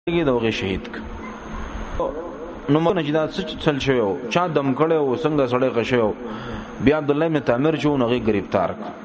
کې دوغه شهید نو مونږ چې دا څه چل شو چا دم کړو څنګه سړی غشو بیا عبد الله بن تعمیر جو نغه گرفتار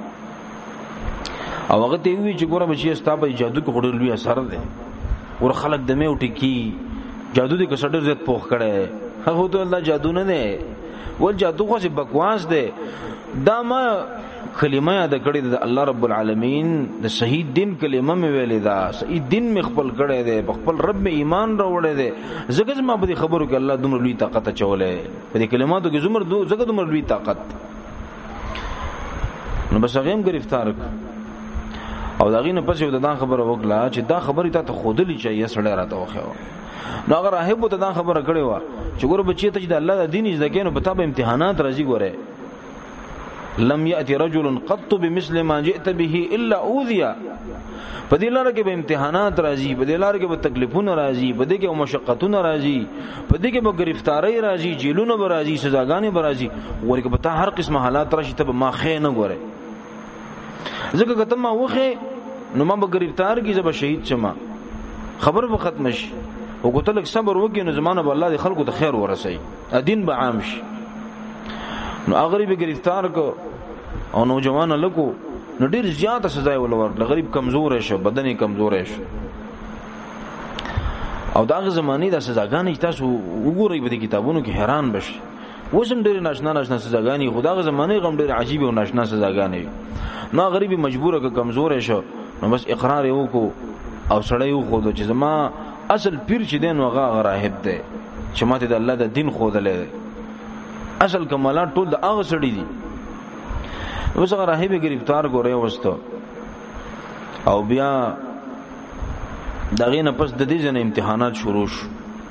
او هغه ته وی چې ګوره بچی ستابه جادو کې خورل لوی اثر ده ور خلق دمه وټی کی جادو دې کسړ زت پوخ کړي هغه ته الله جادو نه ده ول جادو خو بکواس ده دا ما کلمه یاد کړی د الله رب العالمین د صحیح دین کلمه مې ویلې دا صحیح دین مې خپل کړی دی خپل رب مې ایمان راوړی دی زګز ما په خبرو کې الله دومره لوی طاقت چولې په دې کلماتو کې زګ دومره لوی طاقت نو بس هغه هم گرفتار او داغه نه پس یو د خبره وکړه چې دا خبره ته خودلی چې سړی راته وخه نو هغه راهب ته دا خبره کړې و چې ګور بچی ته چې د الله د دین زده کینو په تابع امتحانات راځي ګوره لم يأتي رجل قط بمثل ما جئت به الا اوذي په دې لاره کې به امتحانات راځي په دې لاره کې به تکلیفونه راځي په دې کې مشقتونه راځي په دې کې به گرفتاری راځي جیلونه به راځي سزاګانې به راځي ورکه به هر قسم حالات راشي ته ما خې نه ګوره ځکه کته ما وخه نو ما به گرفتار کی زب شهید شمه خبر به ختم شي او کوته لک صبر وکي نو زمانه به الله دې خلکو ته خیر ورسي دین به عام شي نو غریب گرفتار کو او نوجوان لکو نو ډیر زیاته سزا ولور غریب کمزور شو بدن کمزور شو او داغه زمانی د سزاګانې تاسو وګورئ په کتابونو کې حیران بشئ وسم ډیر ناشنا سزاګانې خدای زمانی غم ډیر عجیب او ناشنا سزاګانې نو غریب مجبور ک کمزور شو نو بس اقرار یو کو او سړی یو خو چې زما اصل پیر چې دین وغه راهب دی چې ماته د الله د دین خو دلې اصل کمالات ټول د هغه سړی دي اوس هغه راهب گرفتار غوړې وسته او بیا دغه نه پس د دې جن امتحانات شروع شو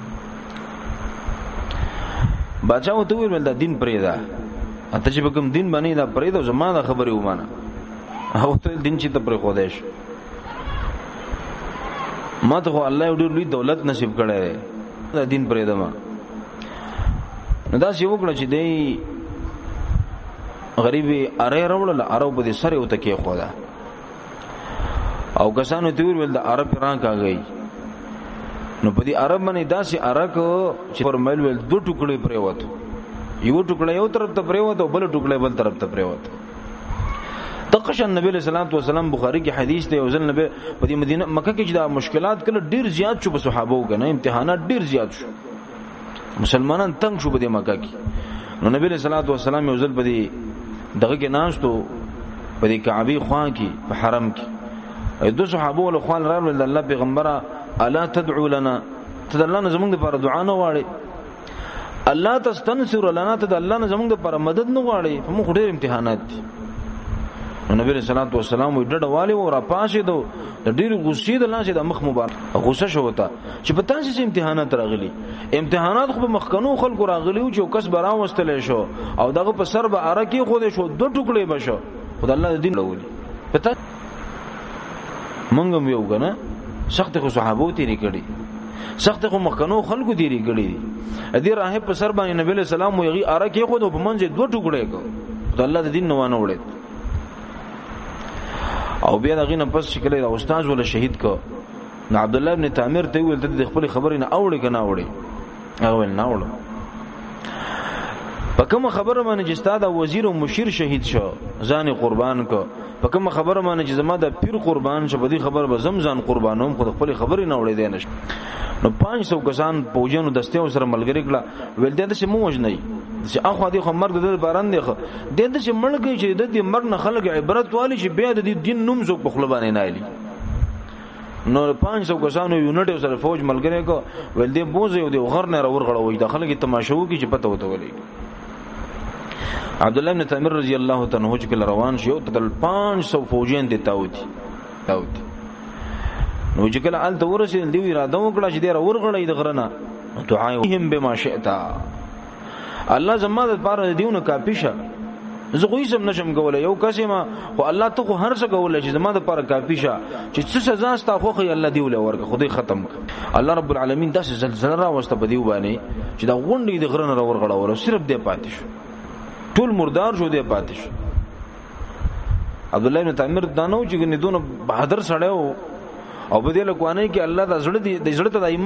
بچاو ته ویل د دین پرې ده اته چې کوم دین باندې دا پرې ده زمانه خبرې ومانه او ته دین چې ته پرې خو دیش ما ته الله یو ډېر لوی دولت نصیب کړی دا دین پرې ده ما نو دا سی وکړه چې دی غریبي اره راوړل عرب دې سره وته کې خو دا او کسانو ته ویل د عرب ران کاږي نو په دې عرب باندې داسې عرق چې فرمایل ول دوه ټوکړې پرې وته یو ټوکړه یو طرف ته پرې وته بل ټوکړه بل طرف ته پرې وته تقشن نبی صلی الله علیه وسلم بخاری کې حدیث ته او ځل نبی په دې مدینه مکه کې چې دا مشکلات کله ډیر زیات شو په صحابه وکنه امتحانات ډیر زیات شو مسلمانان تنگ شو په دې مکه کې نو نبی صلی الله علیه وسلم یو ځل په دې دغه کې ناشتو په دې کعبه خوان کې په حرم کې دو صحابه ول خوان راول الله پیغمبره الا تدعو لنا تدلنا زمونږ لپاره دعا نه واړي الله تستنصر لنا تدلنا زمونږ لپاره مدد نه واړي په موږ ډېر امتحانات دي نبی صلی الله علیه وسلم وی ډډه والی او را پاسې دو د ډېر غصې د لاسه د مخ مبارک غصه شو وتا چې په تاسو امتحانات راغلي امتحانات خو مخکنو خلکو راغلي او چې کس برا واستل شو او دغه په سر به ارکی خو دې شو دو ټوکړې بشو خدای الله دین لولي پته مونږ یو کنه سخت خو صحابو تیری کړي سخت خو مخکنو خلکو تیری کړي دې راهب په سر باندې نبی له سلام وی ارکی خو په منځ دو ټوکړې کو خدای الله دین نه وانه وړي او بیا دغه نه پس شکل د استاد ولا شهید کو نو عبد الله ابن تعمیر ته ویل د خپل خبرې نه اوړي کنه اوړي هغه ول نه اوړي په کوم خبره باندې چې استاد وزیر او مشیر شهید شو ځان قربان کو په کوم خبره باندې چې زما د پیر قربان شو په دې خبر به زمزان قربانوم خو خپل خبرې نه اوړي دی نش نو 500 کسان پوجانو دسته سره ملګری کړه ول دې ته مو وژنې چې اخو دې خو مرګ د باران دی خو دې ته چې مړګي چې د دې مرګ نه خلک عبرت والی چې بیا د دین نوم زو په خپل باندې نه علي نو 500 کسانو یونټ سره فوج ملګری کو ول دې بوزي او دې غر نه ورغړوي د خلک تماشو کې چې پته وته ولي عبد الله بن تعمیر رضی الله تعالی عنہ چې روان شو تل 500 فوجین دي تاوتی نو چې کله ال تورسل دی اراده وکړه چې ډیر ورغړې د غرنه دعاهم بما شئت الله زما د پاره دیونه کافیشه زه خو یې نشم کولای یو کسمه خو الله ته خو هر څه کولای چې زما د پاره کافیشه چې څه سزا ستا خو الله دیوله ورکه خدای ختم الله رب العالمین داسې زلزلہ را واست په دیو باندې چې دا غونډې د غرنه ورغړاوله صرف دې پاتې شو ټول مردار شو دې پاتې شو عبد الله بن تعمیر دانو چې ګنې دونه بہادر سړیو او په دې لکوانه کې الله د زړه ته د